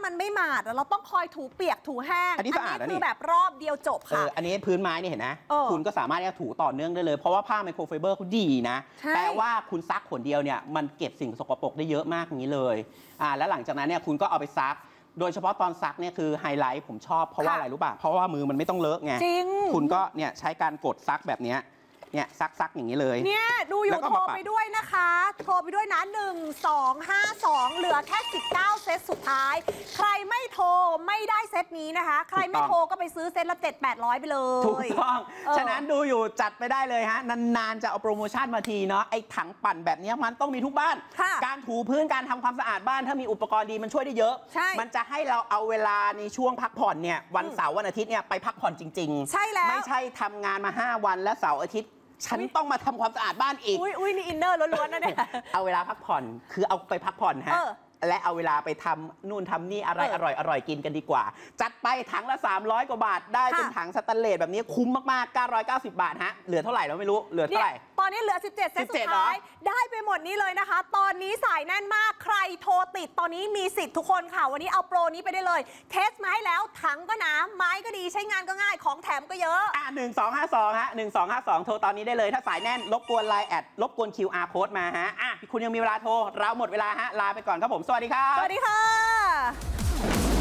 มันไม่หมาดเราต้องคอยถูเปียกถูแห้งอันนี้สะอาดนะนี่คือแบบรอบเดียวจบค่ะอันนี้พื้นไม้เนี่ยเห็นนะคุณก็สามารถจะถูต่อเนื่องได้เลยเพราะว่าผ้าไมโครไฟเบอร์เขาดีนะแปลว่าคุณซักขนเดียวเนี่ยมันเก็บสิ่งสกปรกได้เยอะมากอย่างนี้เลยแล้วหลังจากนั้นเนี่ยคุณก็เอาไปซักโดยเฉพาะตอนซักเนี่ยคือไฮไลท์ผมชอบเพราะว่าอะไรรู้ป่ะเพราะว่ามือมันไม่ต้องเลอะไงคุณก็เนี่ยใช้การกดซักแบบนี้เนี่ยซักอย่างนี้เลยเนี่ยดูอยู่โทรไปด้วยนะคะโทรไปด้วยนะ1252เหลือแค่19เซตสุดท้ายใครไม่โทรไม่ได้เซตนี้นะคะใครไม่โทรก็ไปซื้อเซตละ700-800ไปเลยถูกต้องฉะนั้นดูอยู่จัดไปได้เลยฮะนานๆจะเอาโปรโมชั่นมาทีเนาะไอ้ถังปั่นแบบนี้มันต้องมีทุกบ้านการถูพื้นการทำความสะอาดบ้านถ้ามีอุปกรณ์ดีมันช่วยได้เยอะมันจะให้เราเอาเวลาในช่วงพักผ่อนเนี่ยวันเสาร์วันอาทิตย์เนี่ยไปพักผ่อนจริงๆใช่แล้วไม่ใช่ทำงานมา5วันและเสาร์อาทิตย์ฉันต้องมาทำความสะอาดบ้านอีกอุ้ยนี่อินเนอร์ล้วนๆนะเนี่ยเอาเวลาพักผ่อนคือเอาไปพักผ่อนฮะและเอาเวลาไปทำนู่นทำนี่อะไรอร่อยกินกันดีกว่าจัดไปถังละ300กว่าบาทได้เป็นถังสแตนเลสแบบนี้คุ้มมากๆ990 บาทฮะเหลือเท่าไหร่เราไม่รู้เหลือเท่าไหร่ตอนนี้เหลือ17เซตสุดท้ายได้ไปหมดนี้เลยนะคะตอนนี้สายแน่นมากใครโทรติดตอนนี้มีสิทธิ์ทุกคนค่ะวันนี้เอาโปรนี้ไปได้เลยเทสมาให้แล้วถังก็หนาไม้ก็ดีใช้งานก็ง่ายของแถมก็เยอะ 1252ฮะ1252โทรตอนนี้ได้เลยถ้าสายแน่นรบกวนไลน์แอดรบกวน QR Code มาฮะคุณยังมีเวลาโทรเราหมดเวลาฮะลาไปก่อนครับผมสวัสดีครับสวัสดีค่ะ